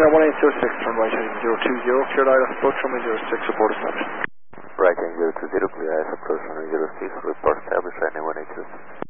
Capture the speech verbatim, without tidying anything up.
Ryanair one eight zero six, turn right heading zero two zero, cleared I L S approach runway zero six, report established. Right heading zero two zero, clear I L S approach runway zero six, report established, Ryanair one eight zero six.